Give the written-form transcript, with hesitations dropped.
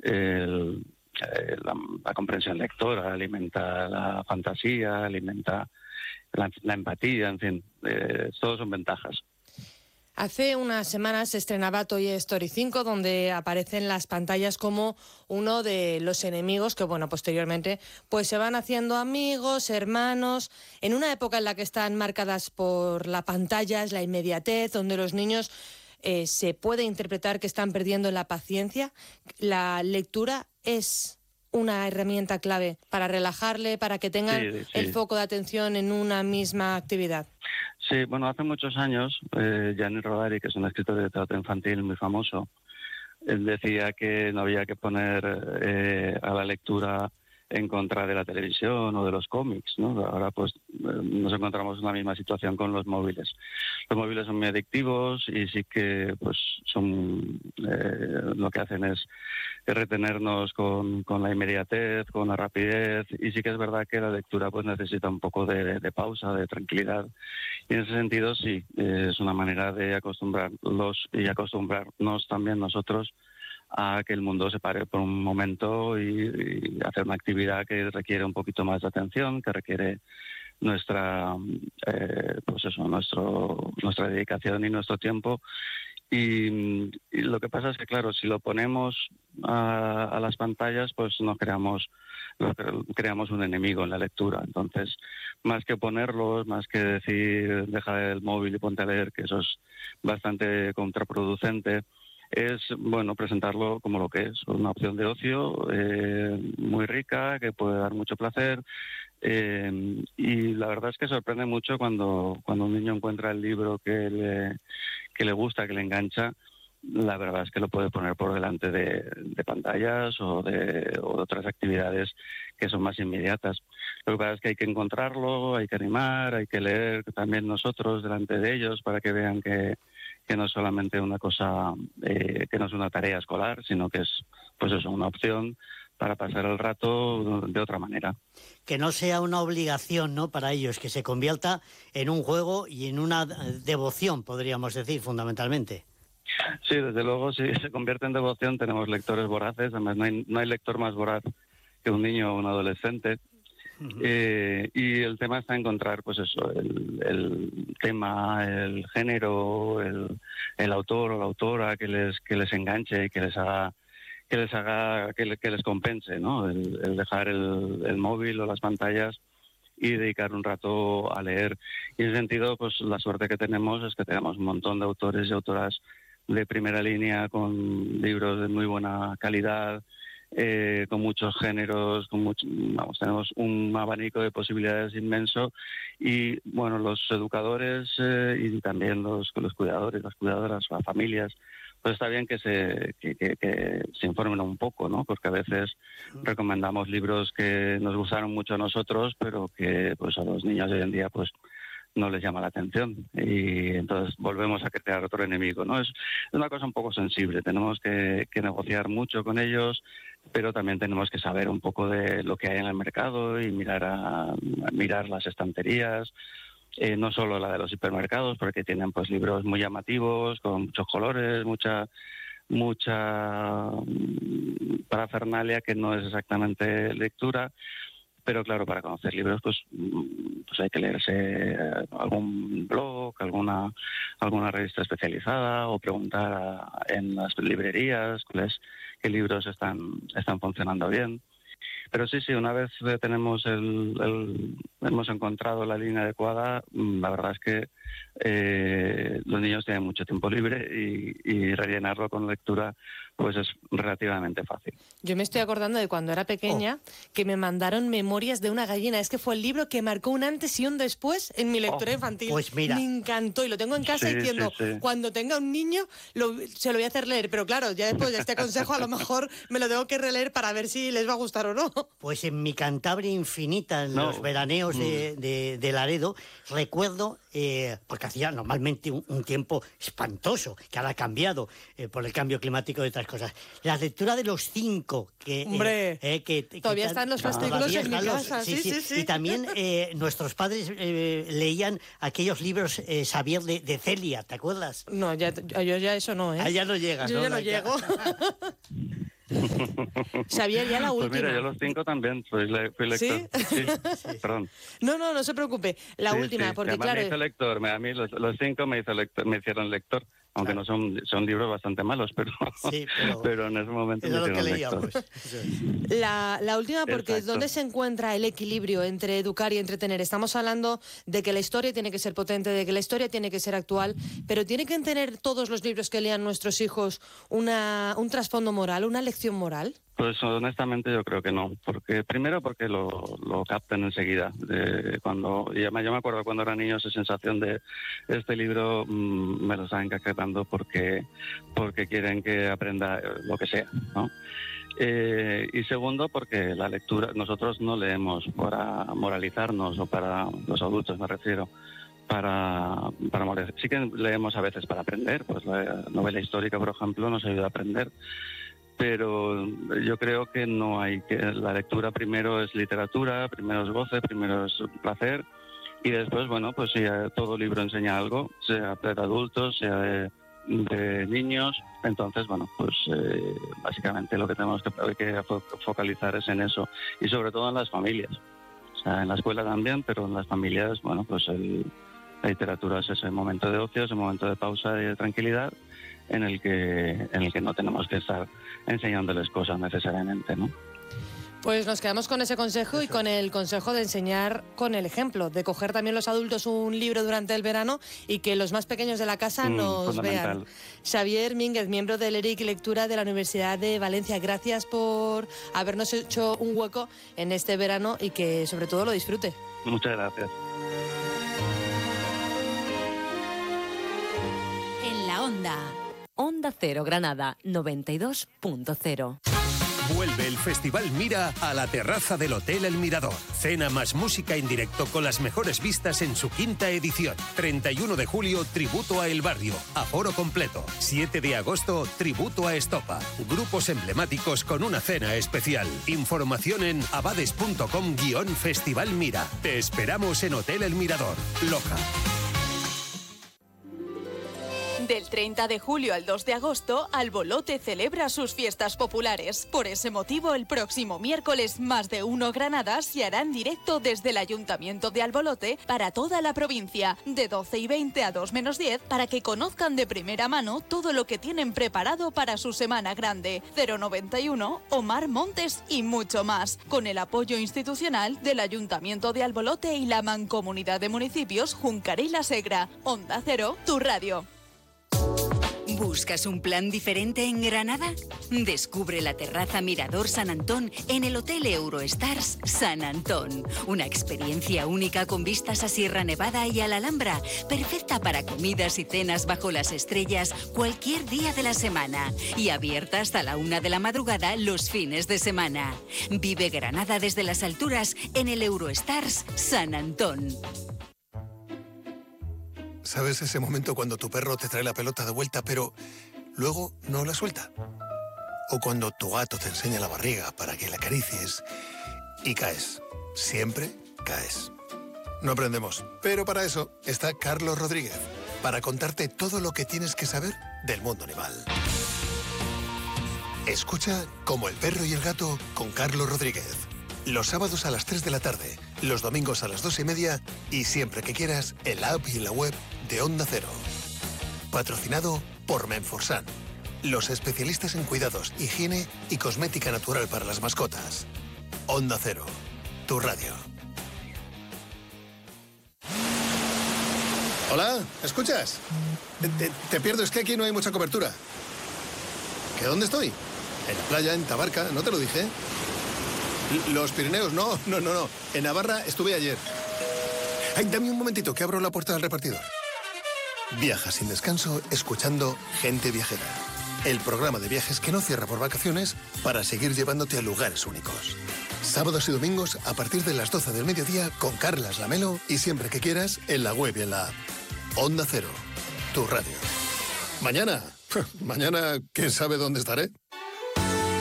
la comprensión lectora, alimenta la fantasía, alimenta la empatía, en fin, todos son ventajas. Hace unas semanas se estrenaba Toy Story 5, donde aparecen las pantallas como uno de los enemigos que, posteriormente pues se van haciendo amigos, hermanos, en una época en la que están marcadas por la pantalla, es la inmediatez, donde los niños se puede interpretar que están perdiendo la paciencia. La lectura es una herramienta clave para relajarle, para que tengan el foco de atención en una misma actividad. Sí, hace muchos años, Gianni Rodari, que es un escritor de teatro infantil muy famoso, él decía que no había que poner a la lectura en contra de la televisión o de los cómics, ¿no? Ahora nos encontramos en la misma situación con los móviles. Los móviles son muy adictivos y sí que son lo que hacen es retenernos con la inmediatez, con la rapidez, y sí que es verdad que la lectura necesita un poco de pausa, de tranquilidad, y en ese sentido sí, es una manera de acostumbrarlos y acostumbrarnos también nosotros a que el mundo se pare por un momento y hacer una actividad que requiere un poquito más de atención, que requiere nuestra dedicación y nuestro tiempo. Y lo que pasa es que, claro, si lo ponemos a las pantallas, creamos un enemigo en la lectura. Entonces, más que ponerlos, más que decir deja el móvil y ponte a leer, que eso es bastante contraproducente, es presentarlo como lo que es, una opción de ocio muy rica, que puede dar mucho placer, y la verdad es que sorprende mucho cuando un niño encuentra el libro que le gusta, que le engancha. La verdad es que lo puede poner por delante de pantallas o de otras actividades que son más inmediatas. Lo que pasa es que hay que encontrarlo, hay que animar, hay que leer también nosotros delante de ellos para que vean que no es solamente una cosa, que no es una tarea escolar, sino que es una opción para pasar el rato de otra manera. Que no sea una obligación, ¿no?, para ellos, que se convierta en un juego y en una devoción, podríamos decir, fundamentalmente. Sí, desde luego, si se convierte en devoción, tenemos lectores voraces. Además, no hay lector más voraz que un niño o un adolescente. Y el tema está en encontrar, el tema, el género, el autor o la autora que les enganche y que les compense, ¿no? El dejar el móvil o las pantallas y dedicar un rato a leer. Y en ese sentido, la suerte que tenemos es que tenemos un montón de autores y autoras de primera línea con libros de muy buena calidad, con muchos géneros, tenemos un abanico de posibilidades inmenso, y los educadores y también los cuidadores, las cuidadoras, las familias, está bien que se informen un poco, ¿no? Porque a veces recomendamos libros que nos gustaron mucho a nosotros, pero que a los niños de hoy en día no les llama la atención, y entonces volvemos a crear otro enemigo, ¿no? Es una cosa un poco sensible, tenemos que negociar mucho con ellos, pero también tenemos que saber un poco de lo que hay en el mercado y mirar las estanterías, no solo la de los hipermercados, porque tienen libros muy llamativos, con muchos colores, mucha parafernalia que no es exactamente lectura. Pero claro, para conocer libros hay que leerse algún blog, alguna revista especializada, o preguntar en las librerías qué libros están funcionando bien. Pero sí, una vez hemos encontrado la línea adecuada, la verdad es que los niños tienen mucho tiempo libre y rellenarlo con lectura es relativamente fácil. Yo me estoy acordando de cuando era pequeña, que me mandaron Memorias de una gallina. Es que fue el libro que marcó un antes y un después en mi lectura infantil. Pues mira, me encantó y lo tengo en casa diciendo, cuando tenga un niño se lo voy a hacer leer. Pero claro, ya después de este consejo a lo mejor me lo tengo que releer para ver si les va a gustar o no. Pues en mi Cantabria infinita, en los veraneos de Laredo, recuerdo, porque hacía normalmente un tiempo espantoso, que ahora ha cambiado por el cambio climático y otras cosas. La lectura de los 5, que... ¡Hombre! Todavía están los fascículos en mi casa. Sí. Y también nuestros padres leían aquellos libros Xavier de Celia, ¿te acuerdas? No, yo ya eso no, ¿eh? Ah, ya no llegas, yo ¿no? Ya no llego. Xavier, ya la última. Pues mira, yo los 5 también fui lector. ¿Sí? Sí, perdón. No se preocupe. La última, sí. porque Además, claro... me hizo lector. A mí los 5 me hicieron lector. Aunque no son libros bastante malos, pero en ese momento me hicieron lector. La última, porque Exacto. ¿dónde se encuentra el equilibrio entre educar y entretener? Estamos hablando de que la historia tiene que ser potente, de que la historia tiene que ser actual, pero ¿tiene que tener todos los libros que lean nuestros hijos un trasfondo moral, una lección moral? Pues honestamente yo creo que no, primero porque lo captan enseguida. Yo me acuerdo cuando era niño esa sensación de este libro me lo están encaquetando porque quieren que aprenda lo que sea, ¿no? Y segundo porque la lectura, nosotros no leemos para moralizarnos, o para los adultos me refiero, para moralizar. Sí que leemos a veces para aprender, pues la novela histórica, por ejemplo, nos ayuda a aprender. Pero yo creo que no hay que... La lectura primero es literatura, primero es goce, primero es placer, y después, bueno, pues si todo libro enseña algo, sea de adultos, sea de niños, entonces, bueno, pues básicamente lo que tenemos que focalizar es en eso, y sobre todo en las familias. O sea, en la escuela también, pero en las familias, bueno, pues la literatura es ese momento de ocio, ese momento de pausa y de tranquilidad, en el que no tenemos que estar enseñándoles cosas necesariamente, ¿no? Pues nos quedamos con ese consejo y con el consejo de enseñar con el ejemplo, de coger también los adultos un libro durante el verano y que los más pequeños de la casa nos vean. Xavier Mínguez, miembro del ERIC Lectura de la Universidad de Valencia, gracias por habernos hecho un hueco en este verano y que sobre todo lo disfrute. Muchas gracias. En la Onda Cero Granada 92.0. Vuelve el Festival Mira a la terraza del Hotel El Mirador. Cena más música en directo con las mejores vistas en su 5ª edición. 31 de julio, tributo a El Barrio, aforo completo. 7 de agosto, tributo a Estopa. Grupos emblemáticos con una cena especial. Información en abades.com/Festival Mira. Te esperamos en Hotel El Mirador, Loja. Del 30 de julio al 2 de agosto, Albolote celebra sus fiestas populares. Por ese motivo, el próximo miércoles, Más de Uno Granada se hará en directo desde el Ayuntamiento de Albolote para toda la provincia, de 12:20 a 2:10, para que conozcan de primera mano todo lo que tienen preparado para su Semana Grande. 091, Omar Montes y mucho más, con el apoyo institucional del Ayuntamiento de Albolote y la Mancomunidad de Municipios Juncar y La Segra. Onda Cero, tu radio. ¿Buscas un plan diferente en Granada? Descubre la terraza Mirador San Antón en el Hotel Eurostars San Antón. Una experiencia única con vistas a Sierra Nevada y a la Alhambra, perfecta para comidas y cenas bajo las estrellas cualquier día de la semana y abierta hasta la 1 de la madrugada los fines de semana. Vive Granada desde las alturas en el Eurostars San Antón. ¿Sabes ese momento cuando tu perro te trae la pelota de vuelta, pero luego no la suelta? O cuando tu gato te enseña la barriga para que la acaricies y caes. Siempre caes. No aprendemos, pero para eso está Carlos Rodríguez, para contarte todo lo que tienes que saber del mundo animal. Escucha Como el perro y el gato con Carlos Rodríguez. Los sábados a las 3 de la tarde, los domingos a las 2:30 y siempre que quieras en la app y en la web de Onda Cero. Patrocinado por Menforsan, los especialistas en cuidados, higiene y cosmética natural para las mascotas. Onda Cero, tu radio. Hola, ¿escuchas? Te pierdo, es que aquí no hay mucha cobertura. ¿Que dónde estoy? En la playa, en Tabarca, ¿no te lo dije? Los Pirineos, no. En Navarra estuve ayer. Ay, dame un momentito, que abro la puerta del repartidor. Viaja sin descanso escuchando Gente Viajera, el programa de viajes que no cierra por vacaciones para seguir llevándote a lugares únicos. Sábados y domingos a partir de las 12 del mediodía con Carlas Lamelo y siempre que quieras en la web y en la app. Onda Cero, tu radio. Mañana, quién sabe dónde estaré.